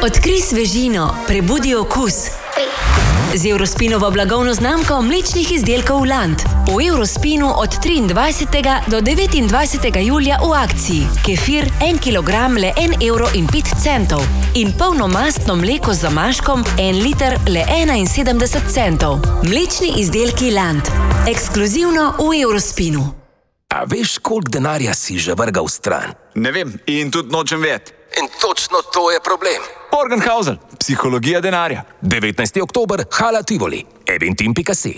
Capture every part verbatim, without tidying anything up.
Odkrij svežino, prebudi okus. Z Eurospinovo blagovno znamko mlečnih izdelkov Land. V Eurospinu od triindvajsetega do devetindvajsetega julija v akciji. Kefir en kilogram le en evro in pet centov. In polnomastno mleko z zamaškom en liter le enainsedemdeset centov. Mlečni izdelki Land. Ekskluzivno v Eurospinu. A veš, koliko denarja si že vrgal stran? Ne vem in tudi nočem vedeti. In točno to je problem. Morgenhausel, psihologija denarja. devetnajsti oktober, Hala Tivoli. eventim pika si.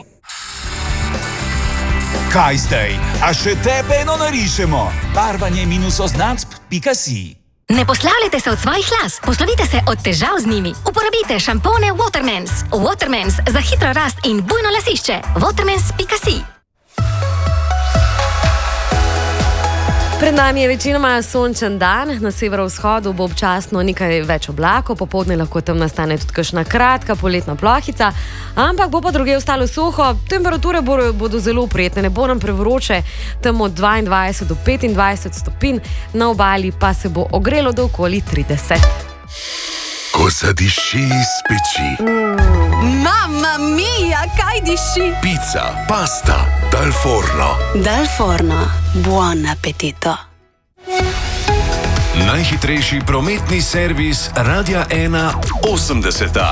Kaj zdaj? A še tebe eno narišemo? Barvanje minus označb pika si. Ne poslavljajte se od svojih las, poslovite se od težav z njimi. Uporabite šampone Watermans. Watermans za hitro rast in bujno lasišče. Watermans pika si. Pred nami je večinoma sončen dan, na severovzhodu bo občasno nekaj več oblakov, popoldne lahko tam nastane tudi kakšna kratka poletna plohica, ampak bo pa drugje ostalo suho, temperature bodo zelo prijetne, ne bo nam prevroče, tam od dvaindvajset do petindvajset stopinj, na obali pa se bo ogrelo do okoli trideset. Ko zadiši iz peči. Mm. Mamma mia, kaj diši? Pizza, pasta, dal forno. Dal forno, buon appetito. Najhitrejši prometni servis Radia ena osemdeseta.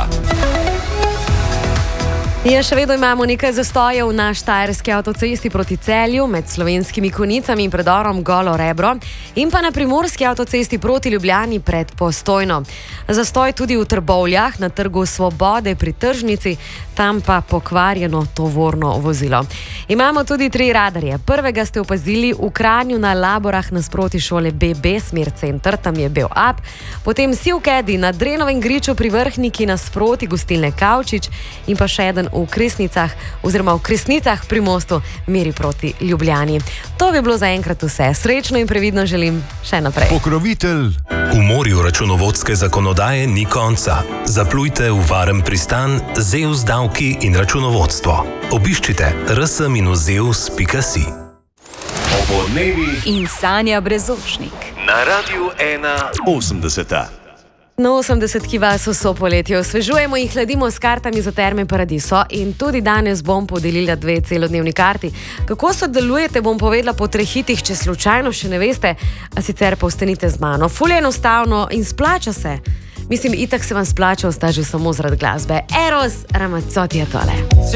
Ja, še vedno imamo nekaj zastojev na štajerski avtocesti proti Celju med Slovenskimi Konjicami in predorom Golo Rebro in pa na primorski avtocesti proti Ljubljani pred Postojno. Zastoj tudi v Trbovljah na Trgu Svobode pri tržnici, tam pa pokvarjeno tovorno vozilo. Imamo tudi tri radarje. Prvega ste opazili v Kranju na Laborah nasproti šole B B, smer center, tam je bil up. Potem Sivkedi na Drenovem griču pri Vrhniki nasproti gostilne Kavčič in pa še eden v Kresnicah oziroma v Kresnicah pri mostu meri proti Ljubljani. To bi bilo zaenkrat vse. Srečno in previdno želim še naprej. Pokrovitelj. V morju računovodske zakonodaje ni konca. Zaplujte v varen pristan Zeus davki in računovodstvo. Obiščite r s minus zeus pika si. Opoldnevi in Sanja Brezošnik. Na Radiu ena osemdeseta. Na osemdesetki vas vso poletje osvežujemo in hladimo s kartami za Terme Paradiso in tudi danes bom podelila dve celodnevni karti. Kako sodelujete, bom povedala po treh hitih, če slučajno še ne veste, a sicer pa ostanite z mano. Ful je enostavno in splača se. Mislim, itak se vam splača ostati že samo zaradi glasbe. Eros Ramazzotti je tole.